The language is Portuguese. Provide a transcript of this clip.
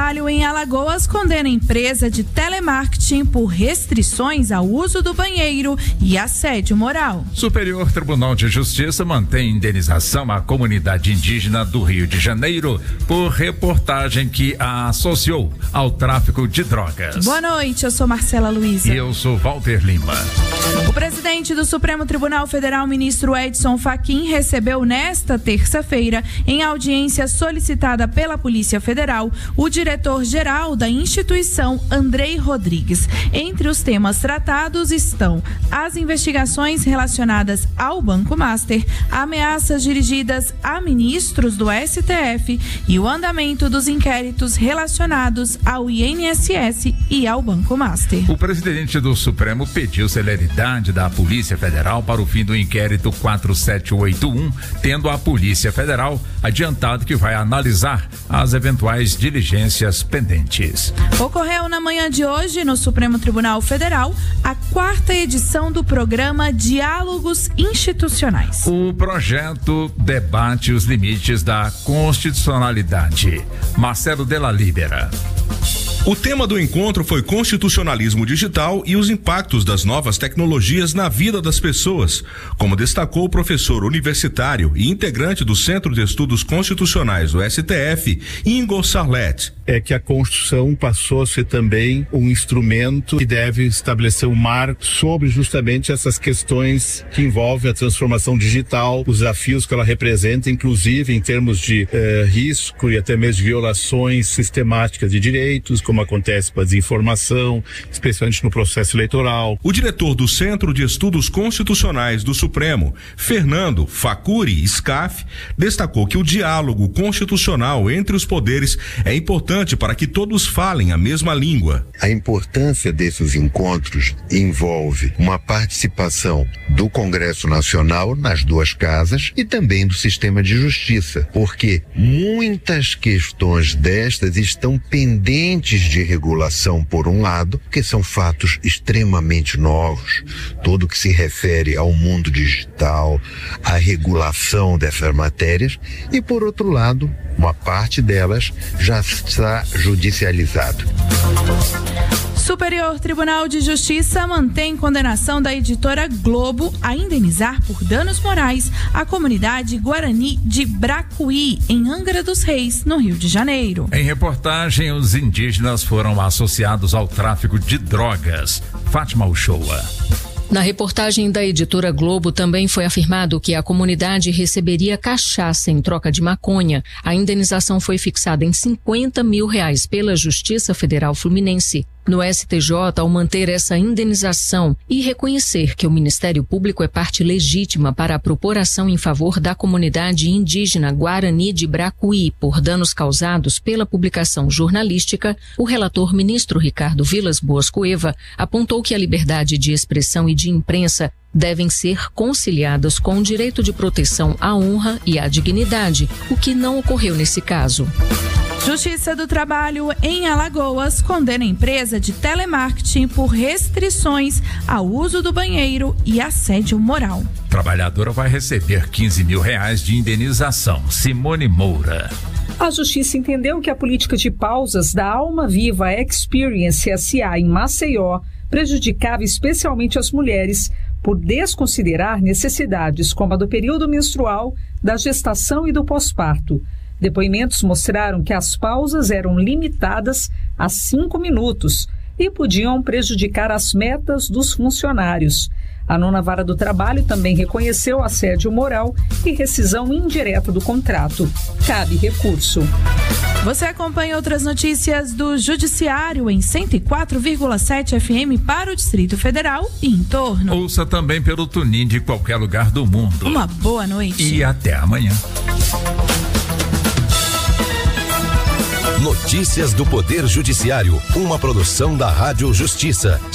Trabalho em Alagoas condena empresa de telemarketing por restrições ao uso do banheiro e assédio moral. Superior Tribunal de Justiça mantém indenização à comunidade indígena do Rio de Janeiro por reportagem que a associou ao tráfico de drogas. Boa noite, eu sou Marcela Luiza. E eu sou Walter Lima. O presidente do Supremo Tribunal Federal, ministro Edson Fachin, recebeu nesta terça-feira, em audiência solicitada pela Polícia Federal, o diretor-geral da instituição, Andrei Rodrigues. Entre os temas tratados estão as investigações relacionadas ao Banco Master, ameaças dirigidas a ministros do STF e o andamento dos inquéritos relacionados ao INSS e ao Banco Master. O presidente do Supremo pediu celeridade da Polícia Federal para o fim do inquérito 4781, tendo a Polícia Federal adiantado que vai analisar as eventuais diligências pendentes. Ocorreu na manhã de hoje, no Supremo Tribunal Federal, a 4ª edição do programa Diálogos Institucionais. O projeto debate os limites da constitucionalidade. Marcelo Della Libera. O tema do encontro foi constitucionalismo digital e os impactos das novas tecnologias na vida das pessoas, como destacou o professor universitário e integrante do Centro de Estudos Constitucionais do STF, Ingo Sarlet. É que a Constituição passou a ser também um instrumento que deve estabelecer um marco sobre justamente essas questões que envolvem a transformação digital, os desafios que ela representa, inclusive em termos de risco e até mesmo de violações sistemáticas de direitos, como acontece com a desinformação, especialmente no processo eleitoral. O diretor do Centro de Estudos Constitucionais do Supremo, Fernando Facuri Scaff, destacou que o diálogo constitucional entre os poderes é importante para que todos falem a mesma língua. A importância desses encontros envolve uma participação do Congresso Nacional nas duas casas e também do sistema de justiça, porque muitas questões destas estão pendentes de regulação, por um lado, que são fatos extremamente novos, tudo que se refere ao mundo digital, à regulação dessas matérias, e por outro lado, uma parte delas já está judicializado. Superior Tribunal de Justiça mantém condenação da editora Globo a indenizar por danos morais a comunidade Guarani de Bracuí, em Angra dos Reis, no Rio de Janeiro. Em reportagem, os indígenas foram associados ao tráfico de drogas. Fátima Uchoa. Na reportagem da editora Globo também foi afirmado que a comunidade receberia cachaça em troca de maconha. A indenização foi fixada em R$50 mil pela Justiça Federal Fluminense. No STJ, ao manter essa indenização e reconhecer que o Ministério Público é parte legítima para a propor ação em favor da comunidade indígena Guarani de Bracuí por danos causados pela publicação jornalística, o relator ministro Ricardo Vilas Boas Cueva apontou que a liberdade de expressão e de imprensa devem ser conciliadas com o direito de proteção à honra e à dignidade, o que não ocorreu nesse caso. Justiça do Trabalho em Alagoas condena a empresa de telemarketing por restrições ao uso do banheiro e assédio moral. Trabalhadora vai receber R$15 mil de indenização. Simone Moura. A Justiça entendeu que a política de pausas da Alma Viva Experience S.A. em Maceió prejudicava especialmente as mulheres por desconsiderar necessidades como a do período menstrual, da gestação e do pós-parto. Depoimentos mostraram que as pausas eram limitadas a 5 minutos e podiam prejudicar as metas dos funcionários. A 9ª Vara do Trabalho também reconheceu assédio moral e rescisão indireta do contrato. Cabe recurso. Você acompanha outras notícias do Judiciário em 104,7 FM para o Distrito Federal e em torno. Ouça também pelo TuneIn de qualquer lugar do mundo. Uma boa noite. E até amanhã. Notícias do Poder Judiciário, uma produção da Rádio Justiça.